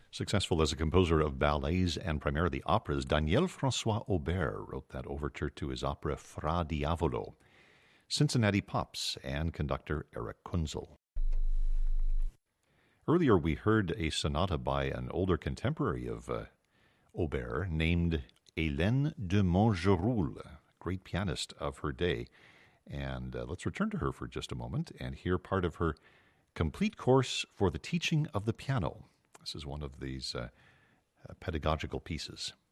Successful as a composer of ballets and primarily operas, Daniel-François Aubert wrote that overture to his opera Fra Diavolo, Cincinnati Pops, and conductor Eric Kunzel. Earlier, we heard a sonata by an older contemporary of Aubert named Hélène de Montgeroul, great pianist of her day. And let's return to her for just a moment and hear part of her complete course for the teaching of the piano. This is one of these pedagogical pieces.